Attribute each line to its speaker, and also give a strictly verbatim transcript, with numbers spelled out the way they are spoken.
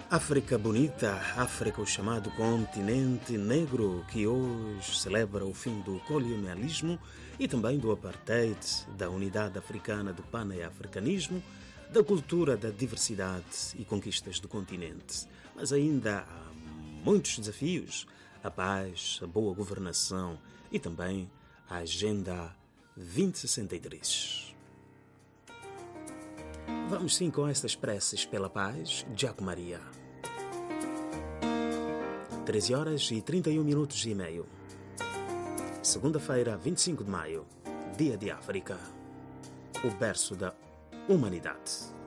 Speaker 1: África bonita, África, o chamado continente negro, que hoje celebra o fim do colonialismo e também do apartheid, da unidade africana, do pan-africanismo, da cultura, da diversidade e conquistas do continente. Mas ainda há muitos desafios: a paz, a boa governação e também a Agenda vinte sessenta e três. Vamos sim com estas preces pela paz, Jaco Maria. treze horas e trinta e um minutos e meio. Segunda-feira, vinte e cinco de maio, dia de África, o berço da humanidade.